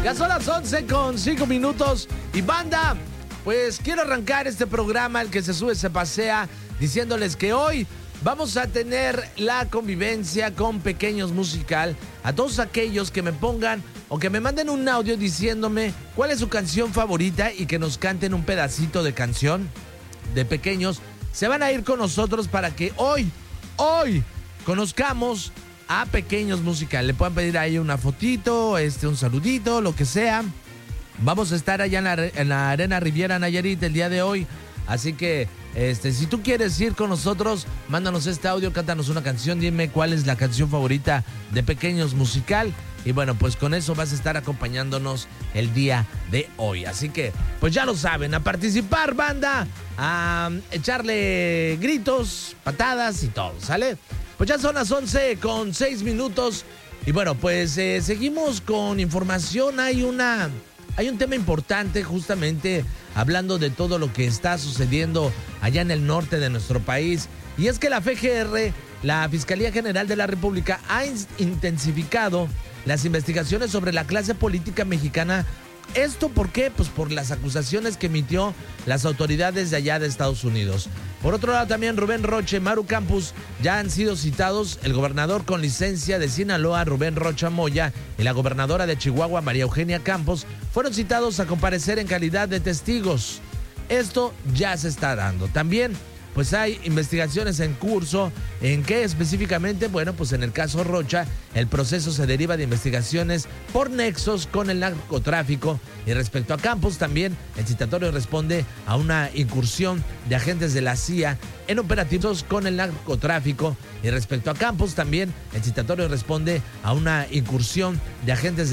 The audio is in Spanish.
Ya son las 11:05 y banda, pues quiero arrancar este programa, el que se sube se pasea, diciéndoles que hoy vamos a tener la convivencia con Pequeños Musical. A todos aquellos que me pongan o que me manden un audio diciéndome cuál es su canción favorita y que nos canten un pedacito de canción de Pequeños, se van a ir con nosotros para que hoy conozcamos a Pequeños Musical. Le pueden pedir ahí una fotito, un saludito, lo que sea. Vamos a estar allá en la Arena Riviera Nayarit el día de hoy. Así que, si tú quieres ir con nosotros, mándanos este audio, cántanos una canción, dime cuál es la canción favorita de Pequeños Musical. Y bueno, pues con eso vas a estar acompañándonos el día de hoy. Así que, pues ya lo saben, a participar, banda, a echarle gritos, patadas y todo, ¿sale? Pues ya son las 11:06 y bueno, pues seguimos con información. Hay un tema importante justamente hablando de todo lo que está sucediendo allá en el norte de nuestro país. Y es que la FGR, la Fiscalía General de la República, ha intensificado las investigaciones sobre la clase política mexicana. ¿Esto por qué? Pues por las acusaciones que emitió las autoridades de allá de Estados Unidos. Por otro lado, también Rubén Rocha y Maru Campos ya han sido citados. El gobernador con licencia de Sinaloa, Rubén Rocha Moya, y la gobernadora de Chihuahua, María Eugenia Campos, fueron citados a comparecer en calidad de testigos. Esto ya se está dando. También pues hay investigaciones en curso. ¿En qué específicamente? Bueno, pues en el caso Rocha, el proceso se deriva de investigaciones por nexos con el narcotráfico. Y respecto a Campos, también el citatorio responde a una incursión de agentes de la CIA en operativos con el narcotráfico. Y respecto a Campos, también el citatorio responde a una incursión de agentes de